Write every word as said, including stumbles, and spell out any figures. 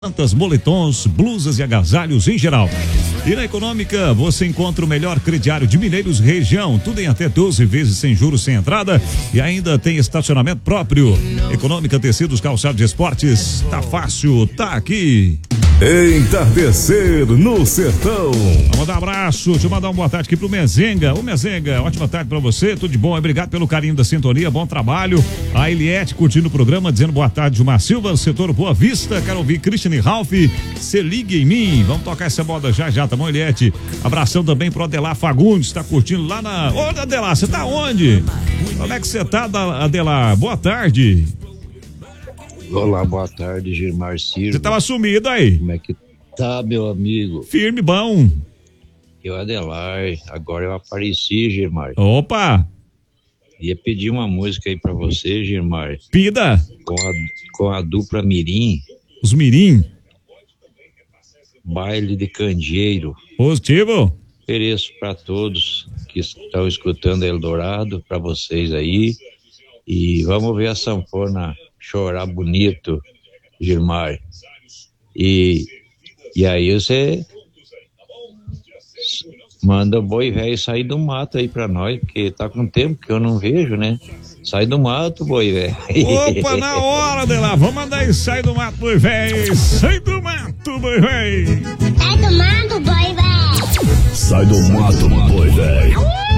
Tantas moletons, blusas e agasalhos em geral. E na Econômica você encontra o melhor crediário de Mineiros região, tudo em até doze vezes sem juros, sem entrada e ainda tem estacionamento próprio. Econômica Tecidos, Calçados e Esportes, tá fácil, tá aqui. Entardecer no Sertão. Vamos mandar um abraço, deixa eu mandar uma boa tarde aqui pro Mezenga. Ô Mezenga, ótima tarde pra você, tudo de bom, obrigado pelo carinho da sintonia, bom trabalho. A Eliette curtindo o programa, dizendo boa tarde, Gilmar Silva, setor Boa Vista, quero ouvir Christian e Ralph, se ligue em mim, vamos tocar essa moda já já, tá bom, Eliette? Abração também pro Adelar Fagundes, tá curtindo lá na... Ô Adelar, você tá onde? Como é que você tá, Adelar? Boa tarde. Olá, boa tarde, Gilmar Silva. Você tava sumido aí. Como é que tá, meu amigo? Firme, bom. Eu, Adelar, agora eu apareci, Gilmar. Opa! Ia pedir uma música aí pra você, Gilmar. Pida. Com a, com a dupla Mirim. Os Mirim. Baile de Candeeiro. Positivo. Ofereço pra todos que estão escutando Eldorado, pra vocês aí. E vamos ver a sanfona chorar bonito, Gilmar. E, e aí você manda o boi velho sair do mato aí pra nós, porque tá com tempo que eu não vejo, né? Sai do mato, boi velho. Opa, na hora de lá, vamos mandar aí, sai do mato, boi velho. Sai do mato, boi velho. Sai do mato, boi velho. Sai do mato, boi velho.